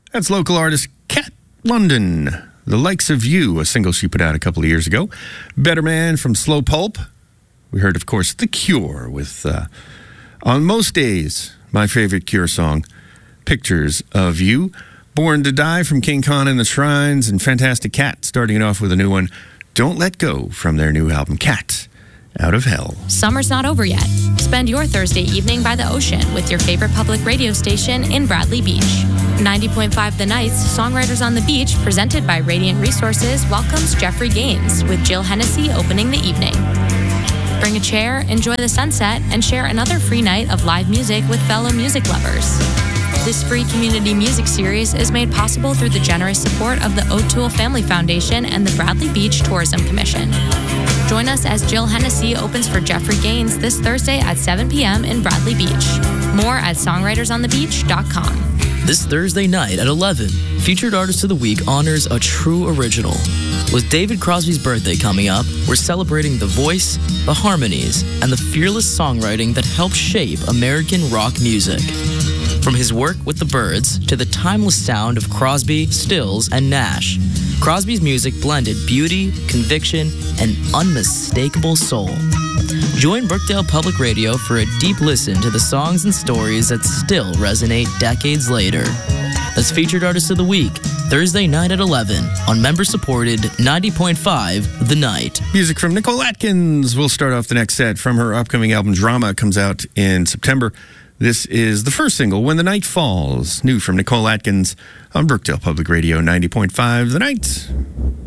That's local artist Kat London. The Likes of You, a single she put out a couple of years ago. Better Man from Slow Pulp. We heard, of course, The Cure with, on most days, my favorite Cure song, Pictures of You. Born to Die from King Khan and the Shrines, and Fantastic Cat starting it off with a new one, Don't Let Go, from their new album, Cat Out of Hell. Summer's not over yet. Spend your Thursday evening by the ocean with your favorite public radio station in Bradley Beach. 90.5 The Nights, Songwriters on the Beach, presented by Radiant Resources, welcomes Jeffrey Gaines with Jill Hennessy opening the evening. Bring a chair, enjoy the sunset, and share another free night of live music with fellow music lovers. This free community music series is made possible through the generous support of the O'Toole Family Foundation and the Bradley Beach Tourism Commission. Join us as Jill Hennessy opens for Jeffrey Gaines this Thursday at 7 p.m. in Bradley Beach. More at songwritersonthebeach.com. This Thursday night at 11, Featured Artist of the Week honors a true original. With David Crosby's birthday coming up, we're celebrating the voice, the harmonies, and the fearless songwriting that helped shape American rock music. From his work with the Byrds to the timeless sound of Crosby, Stills, and Nash, Crosby's music blended beauty, conviction, and unmistakable soul. Join Brookdale Public Radio for a deep listen to the songs and stories that still resonate decades later. That's Featured Artist of the Week, Thursday night at 11 on member-supported 90.5 The Night. Music from Nicole Atkins. We'll start off the next set from her upcoming album Drama. Comes out in September. This is the first single, When the Night Falls, new from Nicole Atkins on Brookdale Public Radio 90.5 The Night.